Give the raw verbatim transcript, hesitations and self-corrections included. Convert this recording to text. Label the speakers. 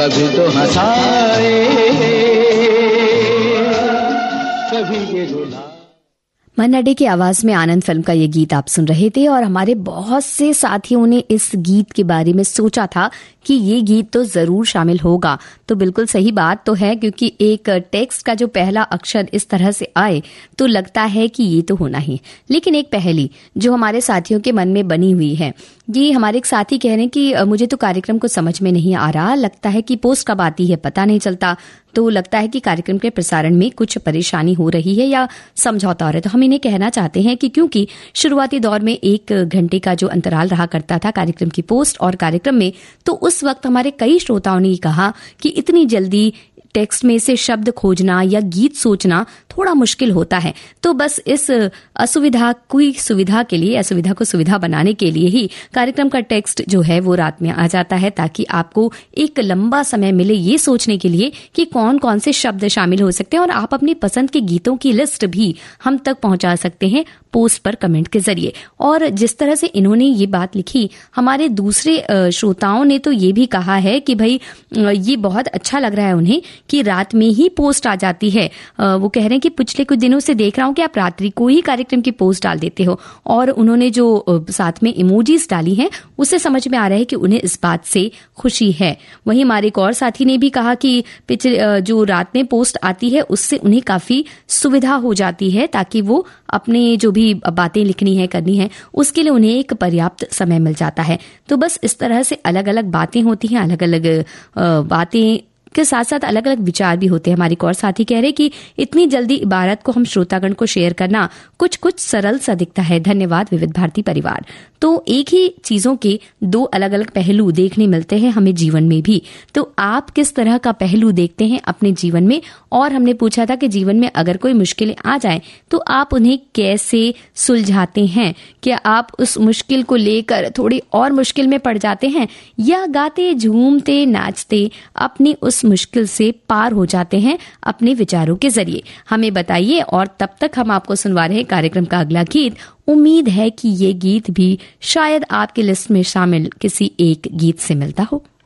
Speaker 1: कभी तो हंसाए, कभी ये रुला।
Speaker 2: मन्ना डे की आवाज में आनंद फिल्म का ये गीत आप सुन रहे थे। और हमारे बहुत से साथियों ने इस गीत के बारे में सोचा था कि ये गीत तो जरूर शामिल होगा। तो बिल्कुल सही बात तो है, क्योंकि एक टेक्स्ट का जो पहला अक्षर इस तरह से आए तो लगता है कि ये तो होना ही। लेकिन एक पहेली जो हमारे साथियों के मन में बनी हुई है, ये हमारे एक साथी कह रहे हैं कि मुझे तो कार्यक्रम को समझ में नहीं आ रहा, लगता है कि पोस्ट कब आती है पता नहीं चलता, तो लगता है कि कार्यक्रम के प्रसारण में कुछ परेशानी हो रही है या समझौता हो रहा है। तो हम इन्हें कहना चाहते हैं कि क्योंकि शुरुआती दौर में एक घंटे का जो अंतराल रहा करता था कार्यक्रम की पोस्ट और कार्यक्रम में, तो उस वक्त हमारे कई श्रोताओं ने कहा कि इतनी जल्दी टेक्स्ट में से शब्द खोजना या गीत सोचना थोड़ा मुश्किल होता है। तो बस इस असुविधा की सुविधा के लिए, असुविधा को सुविधा बनाने के लिए ही कार्यक्रम का टेक्स्ट जो है वो रात में आ जाता है, ताकि आपको एक लंबा समय मिले ये सोचने के लिए कि कौन कौन से शब्द शामिल हो सकते हैं। और आप अपनी पसंद के गीतों की लिस्ट भी हम तक पहुंचा सकते हैं पोस्ट पर कमेंट के जरिए। और जिस तरह से इन्होंने ये बात लिखी, हमारे दूसरे श्रोताओं ने तो ये भी कहा है कि भाई ये बहुत अच्छा लग रहा है उन्हें कि रात में ही पोस्ट आ जाती है। वो कह रहे हैं कि पिछले कुछ दिनों से देख रहा हूं कि आप रात्रि को ही कार्यक्रम की पोस्ट डाल देते हो। और उन्होंने जो साथ में इमोजीज डाली हैं उससे समझ में आ रहा है कि उन्हें इस बात से खुशी है। वहीं हमारे एक और साथी ने भी कहा कि पिछले जो रात में पोस्ट आती है उससे उन्हें काफी सुविधा हो जाती है, ताकि वो अपने जो भी बातें लिखनी है करनी है उसके लिए उन्हें एक पर्याप्त समय मिल जाता है। तो बस इस तरह से अलग अलग बातें होती हैं, अलग अलग बातें के साथ साथ अलग अलग विचार भी होते हैं। हमारी एक और साथी कह रहे कि इतनी जल्दी इबारत को हम श्रोतागण को शेयर करना कुछ कुछ सरल सा दिखता है। धन्यवाद विविध भारती परिवार। तो एक ही चीजों के दो अलग अलग पहलू देखने मिलते हैं हमें जीवन में भी। तो आप किस तरह का पहलू देखते हैं अपने जीवन में? और हमने पूछा था कि जीवन में अगर कोई मुश्किलें आ जाए तो आप उन्हें कैसे सुलझाते हैं? क्या आप उस मुश्किल को लेकर थोड़ी और मुश्किल में पड़ जाते हैं, या गाते झूमते नाचते अपनी उस मुश्किल से पार हो जाते हैं अपने विचारों के जरिए? हमें बताइए। और तब तक हम आपको सुनवा रहे हैं कार्यक्रम का अगला गीत। उम्मीद है कि ये गीत भी शायद आपकी लिस्ट में शामिल किसी एक गीत से मिलता हो।